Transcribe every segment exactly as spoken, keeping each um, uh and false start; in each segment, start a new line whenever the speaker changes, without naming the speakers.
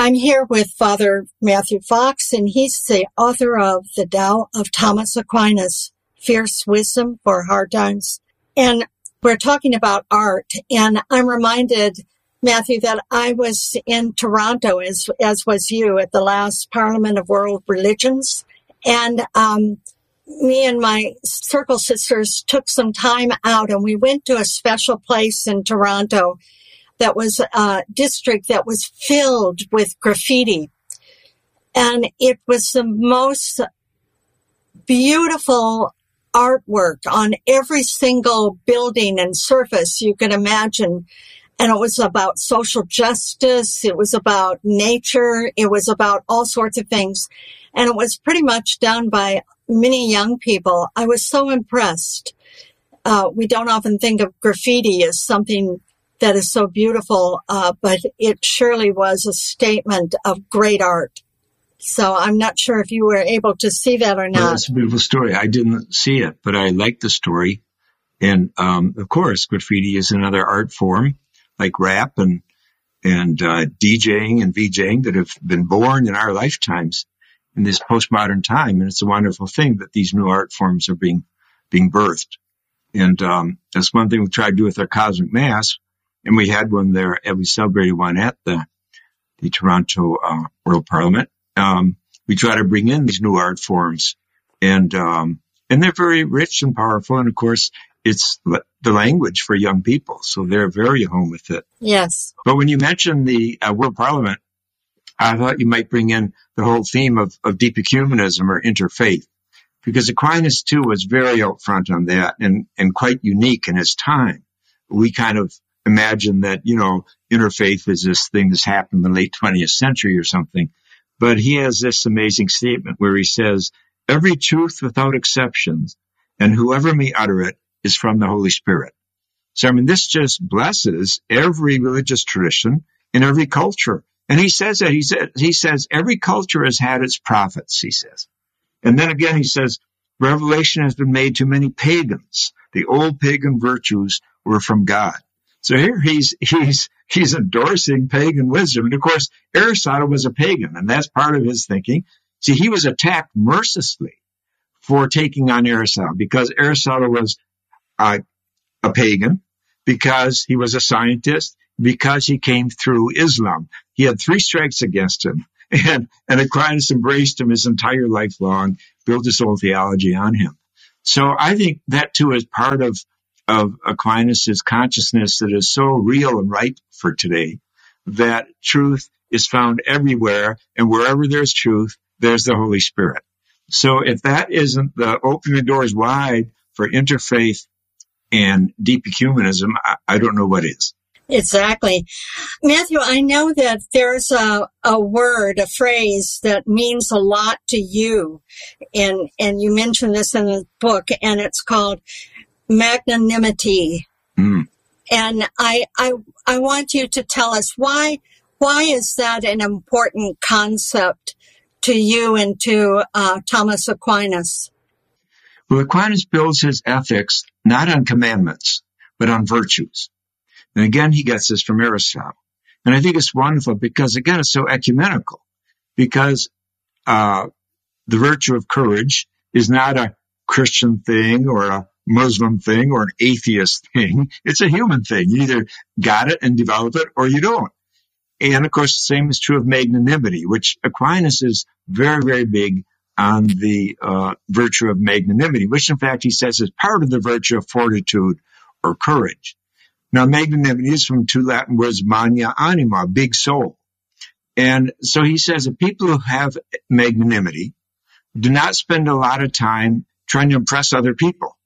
I'm here with Father Matthew Fox, and he's the author of The Tao of Thomas Aquinas, Fierce Wisdom for Hard Times. And we're talking about art, and I'm reminded, Matthew, that I was in Toronto, as as was you, at the last Parliament of World Religions. And um, me and my Circle Sisters took some time out, and we went to a special place in Toronto that was a district that was filled with graffiti. And it was the most beautiful artwork on every single building and surface you can imagine. And it was about social justice. It was about nature. It was about all sorts of things. And it was pretty much done by many young people. I was so impressed. Uh, we don't often think of graffiti as something that is so beautiful, uh, but it surely was a statement of great art. So I'm not sure if you were able to see that or not.
Well, it's a beautiful story. I didn't see it, but I like the story. And, um, of course, graffiti is another art form, like rap and, and, uh, DJing and VJing that have been born in our lifetimes in this postmodern time. And it's a wonderful thing that these new art forms are being, being birthed. And, um, that's one thing we try to do with our Cosmic Mass. And we had one there, and we celebrated one at the, the Toronto, uh, World Parliament. Um, we try to bring in these new art forms, and, um, and they're very rich and powerful. And of course, it's the language for young people. So they're very home with it.
Yes.
But when you mentioned the uh, World Parliament, I thought you might bring in the whole theme of, of deep ecumenism or interfaith, because Aquinas too was very out front on that and, and quite unique in his time. We kind of imagine that, you know, interfaith is this thing that's happened in the late twentieth century or something. But he has this amazing statement where he says, every truth without exceptions, and whoever may utter it, is from the Holy Spirit. So, I mean, this just blesses every religious tradition in every culture. And he says that, he says, he says, every culture has had its prophets, he says. And then again, he says, revelation has been made to many pagans. The old pagan virtues were from God. So here he's, he's, he's endorsing pagan wisdom. And of course, Aristotle was a pagan, and that's part of his thinking. See, he was attacked mercilessly for taking on Aristotle, because Aristotle was uh, a pagan, because he was a scientist, because he came through Islam. He had three strikes against him, and, and Aquinas embraced him his entire life long, built his whole theology on him. So I think that too is part of of Aquinas' consciousness that is so real and ripe for today, that truth is found everywhere, and wherever there's truth, there's the Holy Spirit. So if that isn't the opening the doors wide for interfaith and deep ecumenism, I, I don't know what is.
Exactly. Matthew, I know that there's a, a word, a phrase that means a lot to you, and, and you mentioned this in the book, and it's called magnanimity. Mm. And I, I, I want you to tell us why, why is that an important concept to you and to uh, Thomas Aquinas?
Well, Aquinas builds his ethics not on commandments, but on virtues. And again, he gets this from Aristotle. And I think it's wonderful because, again, it's so ecumenical, because uh, the virtue of courage is not a Christian thing or a Muslim thing or an atheist thing. It's a human thing. You either got it and develop it or you don't. And of course, the same is true of magnanimity, which Aquinas is very, very big on the uh, virtue of magnanimity, which in fact he says is part of the virtue of fortitude or courage. Now, magnanimity is from two Latin words, magna anima, big soul. And so he says that people who have magnanimity do not spend a lot of time trying to impress other people.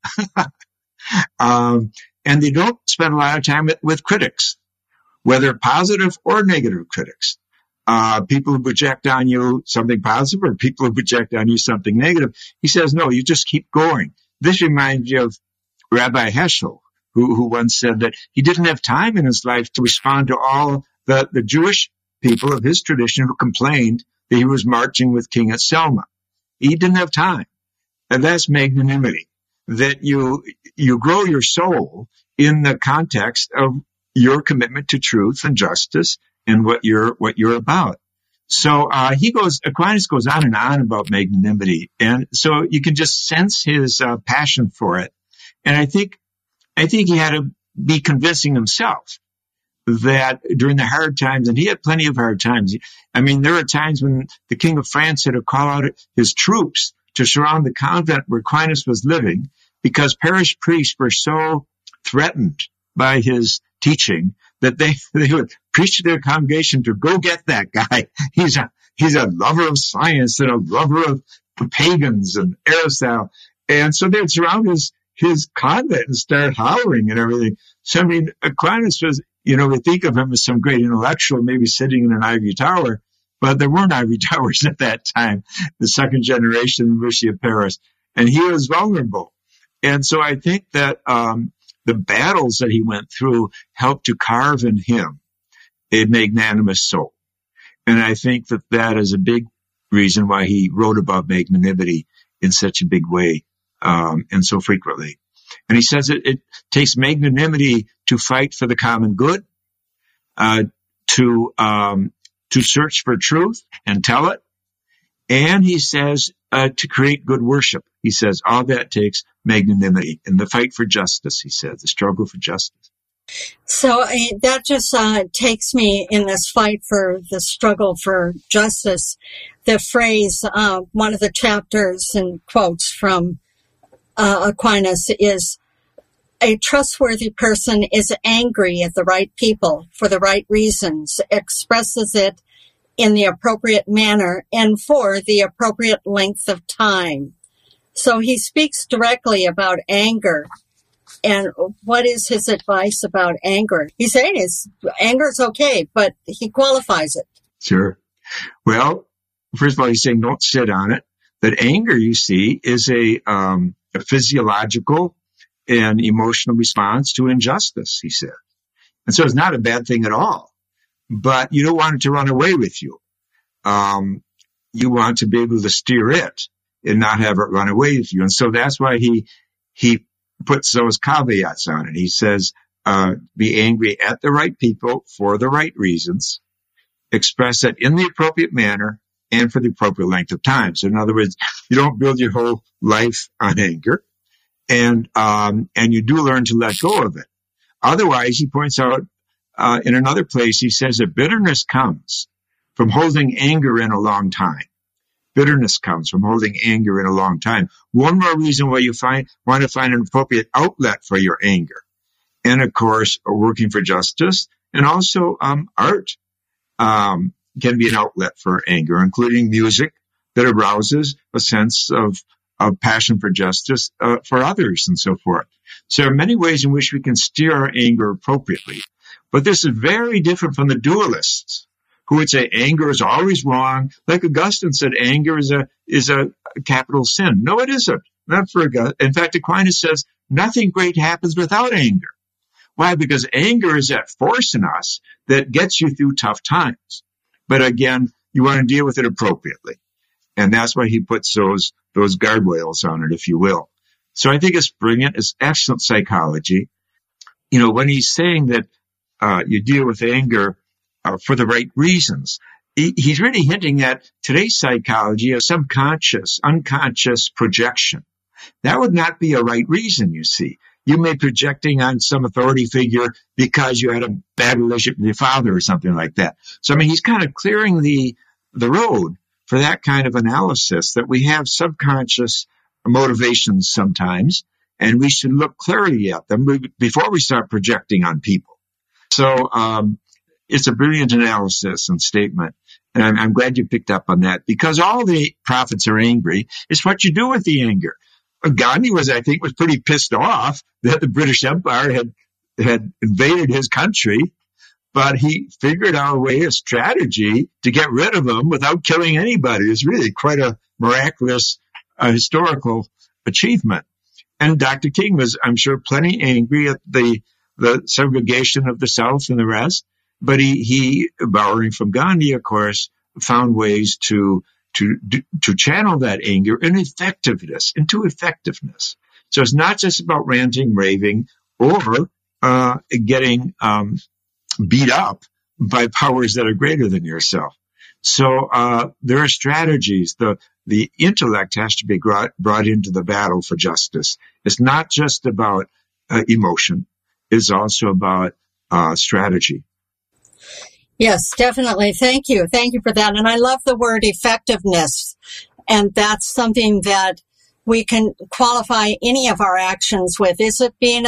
um, and they don't spend a lot of time with, with critics, whether positive or negative critics. Uh, people who project on you something positive or people who project on you something negative. He says, no, you just keep going. This reminds you of Rabbi Heschel, who, who once said that he didn't have time in his life to respond to all the, the Jewish people of his tradition who complained that he was marching with King at Selma. He didn't have time. And that's magnanimity, that you, you grow your soul in the context of your commitment to truth and justice and what you're, what you're about. So uh, he goes, Aquinas goes on and on about magnanimity, and so you can just sense his uh, passion for it. And I think, I think he had to be convincing himself that during the hard times, and he had plenty of hard times. I mean, there were times when the King of France had to call out his troops to surround the convent where Aquinas was living, because parish priests were so threatened by his teaching that they, they would preach to their congregation to go get that guy. He's a, he's a lover of science and a lover of pagans and Aristotle. And so they'd surround his, his convent and start hollering and everything. So, I mean, Aquinas was, you know, we think of him as some great intellectual, maybe sitting in an ivory tower, but there weren't ivory towers at that time, the second generation University of Paris. And he was vulnerable. And so I think that, um, the battles that he went through helped to carve in him a magnanimous soul. And I think that that is a big reason why he wrote about magnanimity in such a big way, um, and so frequently. And he says it, it takes magnanimity to fight for the common good, uh, to, um, to search for truth and tell it. And he says, uh, to create good worship. He says all that takes magnanimity and the fight for justice, he says, the struggle for justice.
So uh, that just uh, takes me in this fight for the struggle for justice. The phrase, uh, one of the chapters and quotes from uh, Aquinas is, a trustworthy person is angry at the right people for the right reasons, expresses it in the appropriate manner and for the appropriate length of time. So he speaks directly about anger. And what is his advice about anger? He's saying is anger is okay, but he qualifies it.
Sure. Well, first of all, he's saying don't sit on it. That anger, you see, is a, um, a physiological and emotional response to injustice, he said. And so it's not a bad thing at all. But you don't want it to run away with you. Um, you want to be able to steer it and not have it run away with you. And so that's why he, he puts those caveats on it. He says, uh, be angry at the right people for the right reasons, express it in the appropriate manner and for the appropriate length of time. So in other words, you don't build your whole life on anger, and, um, and you do learn to let go of it. Otherwise, he points out, uh, in another place, he says that bitterness comes from holding anger in a long time. Bitterness comes from holding anger in a long time. One more reason why you find, want to find an appropriate outlet for your anger. And of course, working for justice and also, um, art, um, can be an outlet for anger, including music that arouses a sense of, of passion for justice, uh, for others and so forth. So there are many ways in which we can steer our anger appropriately. But this is very different from the dualists, who would say anger is always wrong. Like Augustine said, anger is a, is a capital sin. No, it isn't. Not for Augustine. In fact, Aquinas says nothing great happens without anger. Why? Because anger is that force in us that gets you through tough times. But again, you want to deal with it appropriately. And that's why he puts those, those guardrails on it, if you will. So I think it's brilliant. It's excellent psychology. You know, when he's saying that, uh, you deal with anger, Uh, for the right reasons. He, he's really hinting at today's psychology of subconscious, unconscious projection. That would not be a right reason, you see. You may be projecting on some authority figure because you had a bad relationship with your father or something like that. So, I mean, he's kind of clearing the, the road for that kind of analysis, that we have subconscious motivations sometimes, and we should look clearly at them before we start projecting on people. So, um, it's a brilliant analysis and statement. And I'm, I'm glad you picked up on that, because all the prophets are angry. It's what you do with the anger. Gandhi was, I think, was pretty pissed off that the British Empire had, had invaded his country, but he figured out a way, a strategy to get rid of them without killing anybody. It's really quite a miraculous uh, historical achievement. And Doctor King was, I'm sure, plenty angry at the, the segregation of the South and the rest. But he, he, borrowing from Gandhi, of course, found ways to, to, to channel that anger in effectiveness, into effectiveness. So it's not just about ranting, raving, or, uh, getting, um, beat up by powers that are greater than yourself. So uh, there are strategies. The the intellect has to be brought, brought into the battle for justice. It's not just about uh, emotion. It's also about uh, strategy.
Yes, definitely. Thank you. Thank you for that. And I love the word effectiveness. And that's something that we can qualify any of our actions with. Is it being